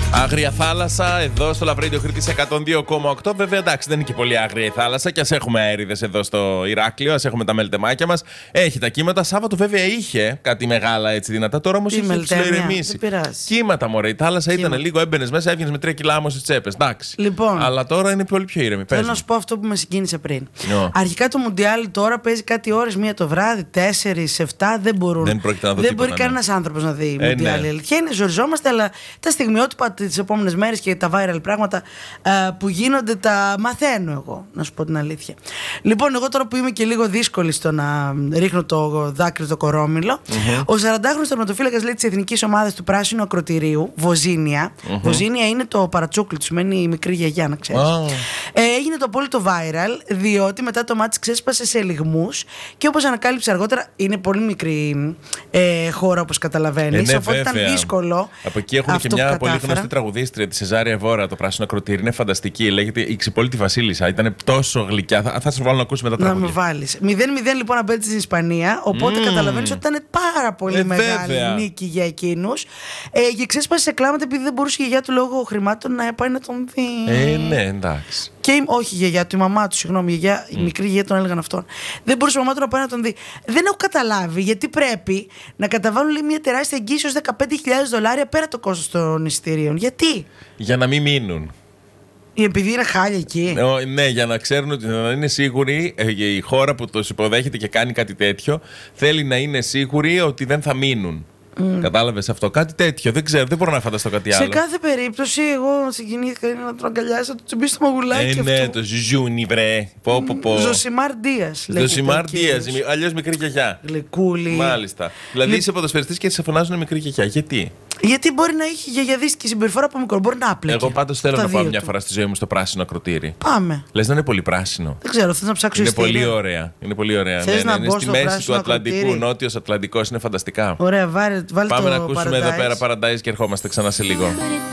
Άγρια θάλασσα εδώ στο Love Radio Κρήτης 102,8. Βέβαια, εντάξει, δεν είναι και πολύ άγρια η θάλασσα. Και ας έχουμε αέριδες εδώ στο Ηράκλειο, ας έχουμε τα μελτεμάκια μας. Έχει τα κύματα. Σάββατο, βέβαια, είχε κάτι μεγάλα έτσι δυνατά. Τώρα όμως έχει ψιλοειρεμήσει. Κύματα, μωρέ. Η θάλασσα ήταν λίγο, έμπαινες μέσα, έβγαινες με 3 κιλά όμως στις τσέπες. Εντάξει. Λοιπόν, αλλά τώρα είναι πολύ πιο ήρεμη. Θέλω να σου πω αυτό που με συγκίνησε πριν. Αρχικά το Μουντιάλ τώρα παίζει κάτι ώρες, 1 το βράδυ, 4, 7. Δεν μπορούν. Δεν μπορεί κανένας άνθρωπος να δει Μουντιάλ. Η αλήθεια είναι, ζοριζόμαστε, αλλά τα στιγμιότυπα τις επόμενες μέρες και τα viral πράγματα που γίνονται τα μαθαίνω εγώ, να σου πω την αλήθεια. Λοιπόν, εγώ τώρα που είμαι και λίγο δύσκολη στο να ρίχνω το δάκρυ το κορόμιλο, ο 40χρονος τερματοφύλακας της εθνικής ομάδας του Πράσινου Ακροτηρίου, Βοζίνια. Βοζίνια είναι το παρατσούκλι, του σημαίνει η μικρή γιαγιά, να ξέρεις. Έγινε το απόλυτο viral, διότι μετά το μάτι ξέσπασε σε λιγμούς και όπως ανακάλυψε αργότερα, είναι πολύ μικρή χώρα, όπως καταλαβαίνεις. Οπότε ήταν δύσκολο. Από εκεί έχουν και μια πολύ γνωστή τραγουδίστρια, τη Σεζάρια Βόρα, το Πράσινο Ακροτήρι. Είναι φανταστική. Λέγεται η Ξυπόλυτη Βασίλισσα. Ήταν τόσο γλυκιά. Θα σε βάλω να ακούσει μετά τα τραγούδια. Να με βάλεις. 0-0 λοιπόν απέναντι στην Ισπανία. Οπότε καταλαβαίνεις ότι ήταν πάρα πολύ μεγάλη νίκη για εκείνους. Και ξέσπασε σε κλάματα επειδή δεν μπορούσε η γιαγιά του λόγω χρημάτων να πάει να τον δει. Ναι, εντάξει. Και όχι η γιαγιά του, η μαμά του, συγγνώμη, η μικρή γιαγιά τον έλεγαν αυτόν. Δεν μπορούσε η μαμά του να πάει να τον δει. Δεν έχω καταλάβει γιατί πρέπει να καταβάλουν, λέει, μια τεράστια εγγύηση ως $15,000 πέρα το κόστος των εισιτηρίων. Γιατί? Για να μην μείνουν. Επειδή είναι χάλια εκεί. Ναι, για να ξέρουν ότι να είναι σίγουροι, η χώρα που τους υποδέχεται και κάνει κάτι τέτοιο θέλει να είναι σίγουροι ότι δεν θα μείνουν. Κατάλαβες αυτό? Κάτι τέτοιο. Δεν ξέρω, δεν μπορώ να φανταστώ κάτι άλλο. Σε κάθε περίπτωση, εγώ συγκινήθηκα να τον αγκαλιάσω, να του τσιμπήσω το μαγουλάκι. Ναι, το ζουζούνι, βρε. Ζωσιμάρ Ντίας. Ζωσιμάρ Ντίας, αλλιώς μικρή γιαγιά. Γλυκούλη. Μάλιστα. Δηλαδή είσαι ποδοσφαιριστής και σε φωνάζουν μικρή γιαγιά. Γιατί? Γιατί μπορεί να έχει γιαγιαδίστικη συμπεριφορά από μικρό, μπορεί να άπλεκε. Εγώ πάντως θέλω να πάω μια φορά στη ζωή μου στο Πράσινο Ακροτήρι. Πάμε. Λες να είναι πολύ πράσινο? Δεν ξέρω, θες να ψάξω ιστορία. Είναι πολύ ωραία. Είναι πολύ ωραία. Θες να είναι στη μέση του Ατλαντικού, Νότιος Ατλαντικός, είναι φανταστικά. Ωραία, βάλτε. Πάμε να ακούσουμε εδώ πέρα Paradise και ερχόμαστε ξανά σε λίγο.